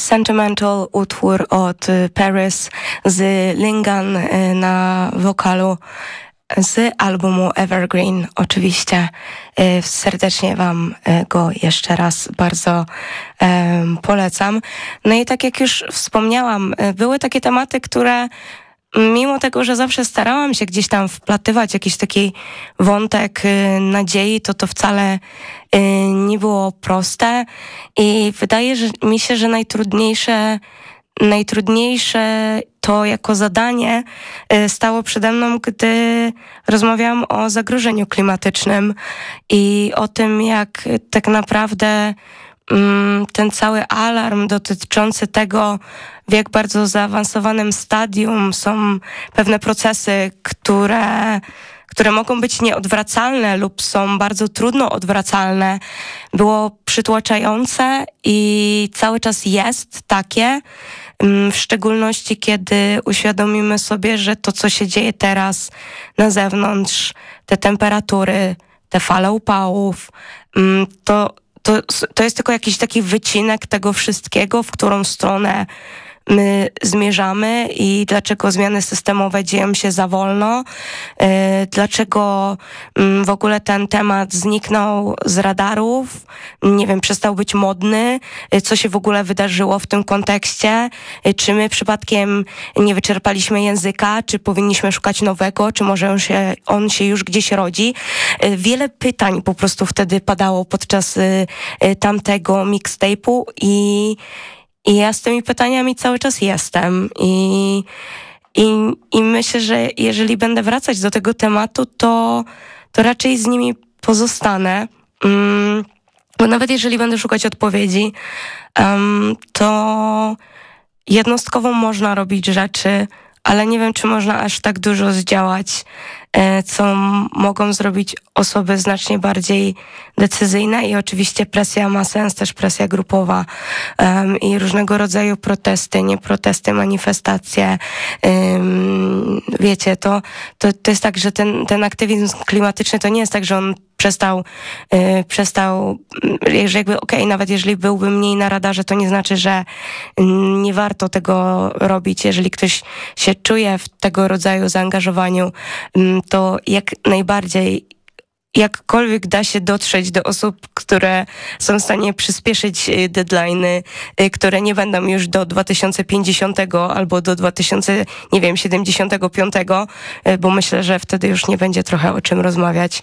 Sentimental, utwór od Paris z Lingan na wokalu z albumu Evergreen. Oczywiście serdecznie wam go jeszcze raz bardzo polecam. No i tak jak już wspomniałam, były takie tematy, które mimo tego, że zawsze starałam się gdzieś tam wplatywać jakiś taki wątek nadziei, to wcale nie było proste i wydaje mi się, że najtrudniejsze to jako zadanie stało przede mną, gdy rozmawiałam o zagrożeniu klimatycznym i o tym, jak tak naprawdę ten cały alarm dotyczący tego, w jak bardzo zaawansowanym stadium są pewne procesy, które mogą być nieodwracalne lub są bardzo trudno odwracalne, było przytłaczające i cały czas jest takie, w szczególności kiedy uświadomimy sobie, że to, co się dzieje teraz na zewnątrz, te temperatury, te fale upałów, to jest tylko jakiś taki wycinek tego wszystkiego, w którą stronę my zmierzamy i dlaczego zmiany systemowe dzieją się za wolno, dlaczego w ogóle ten temat zniknął z radarów, nie wiem, przestał być modny, co się w ogóle wydarzyło w tym kontekście, czy my przypadkiem nie wyczerpaliśmy języka, czy powinniśmy szukać nowego, czy może on się już gdzieś rodzi. Wiele pytań po prostu wtedy padało podczas tamtego mixtape'u i ja z tymi pytaniami cały czas jestem i myślę, że jeżeli będę wracać do tego tematu, to raczej z nimi pozostanę, bo nawet jeżeli będę szukać odpowiedzi, to jednostkowo można robić rzeczy, ale nie wiem, czy można aż tak dużo zdziałać, co mogą zrobić osoby znacznie bardziej decyzyjne i oczywiście presja ma sens, też presja grupowa i różnego rodzaju protesty, nieprotesty, manifestacje. Wiecie, to jest tak, że ten aktywizm klimatyczny to nie jest tak, że on przestał, że jakby nawet jeżeli byłby mniej na radarze, to nie znaczy, że nie warto tego robić. Jeżeli ktoś się czuje w tego rodzaju zaangażowaniu, to jak najbardziej, jakkolwiek da się dotrzeć do osób, które są w stanie przyspieszyć deadline'y, które nie będą już do 2050 albo do 2075, bo myślę, że wtedy już nie będzie trochę o czym rozmawiać.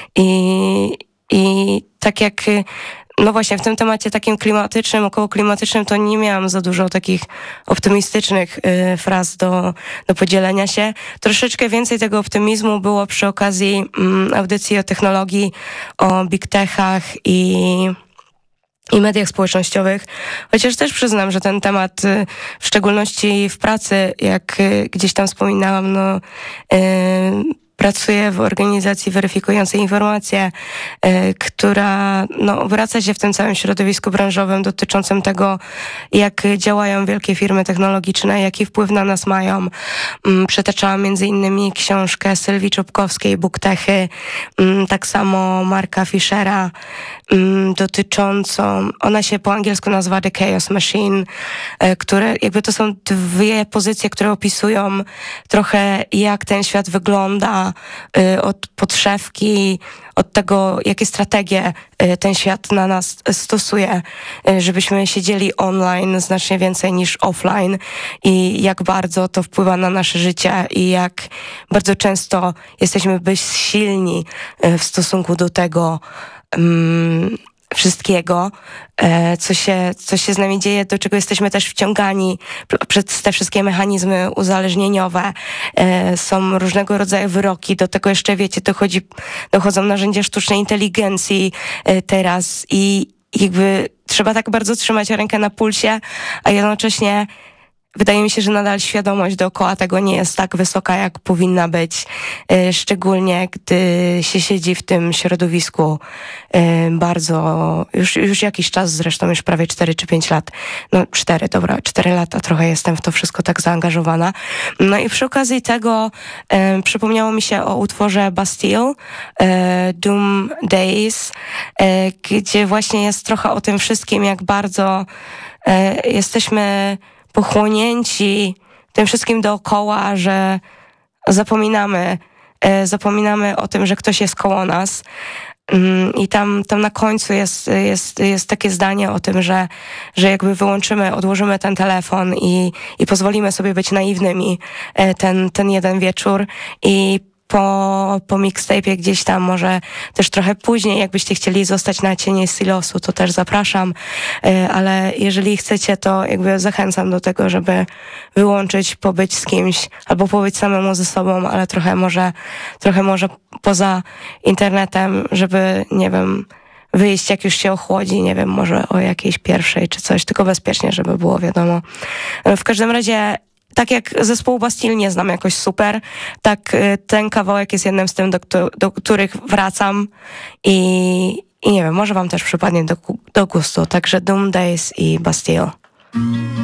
I tak jak no właśnie w tym temacie takim klimatycznym, okołoklimatycznym, to nie miałam za dużo takich optymistycznych fraz do podzielenia się. Troszeczkę więcej tego optymizmu było przy okazji audycji o technologii, o big techach i mediach społecznościowych. Chociaż też przyznam, że ten temat, w szczególności w pracy, jak gdzieś tam wspominałam, pracuję w organizacji weryfikującej informacje, która obraca się w tym całym środowisku branżowym dotyczącym tego, jak działają wielkie firmy technologiczne, jaki wpływ na nas mają. Przytaczałam między innymi książkę Sylwii Czubkowskiej, Booktechy, tak samo Marka Fischera, dotyczącą, ona się po angielsku nazywa The Chaos Machine, które jakby to są dwie pozycje, które opisują trochę, jak ten świat wygląda, od podszewki, od tego, jakie strategie ten świat na nas stosuje, żebyśmy siedzieli online znacznie więcej niż offline i jak bardzo to wpływa na nasze życie i jak bardzo często jesteśmy bezsilni w stosunku do tego wszystkiego, co się z nami dzieje, do czego jesteśmy też wciągani przez te wszystkie mechanizmy uzależnieniowe. Są różnego rodzaju wyroki, do tego jeszcze, wiecie, dochodzą narzędzia sztucznej inteligencji teraz i jakby trzeba tak bardzo trzymać rękę na pulsie, a jednocześnie wydaje mi się, że nadal świadomość dookoła tego nie jest tak wysoka, jak powinna być, szczególnie gdy się siedzi w tym środowisku bardzo, już jakiś czas, zresztą już prawie 4 czy 5 lat, 4 lata trochę jestem w to wszystko tak zaangażowana. No i przy okazji tego przypomniało mi się o utworze Bastille, Doom Days, gdzie właśnie jest trochę o tym wszystkim, jak bardzo jesteśmy pochłonięci tym wszystkim dookoła, że zapominamy o tym, że ktoś jest koło nas. I tam na końcu jest takie zdanie o tym, że jakby odłożymy ten telefon i pozwolimy sobie być naiwnymi ten jeden wieczór i po mixtape'ie gdzieś tam, może też trochę później, jakbyście chcieli zostać na cienie Silosu, to też zapraszam, ale jeżeli chcecie, to jakby zachęcam do tego, żeby wyłączyć, pobyć z kimś, albo pobyć samemu ze sobą, ale trochę może poza internetem, żeby, nie wiem, wyjść, jak już się ochłodzi, nie wiem, może o jakiejś pierwszej czy coś, tylko bezpiecznie, żeby było wiadomo. W każdym razie, tak jak zespołu Bastille nie znam jakoś super, tak ten kawałek jest jednym z tym, do których wracam i nie wiem, może wam też przypadnie do gustu. Także Doom Days i Bastille.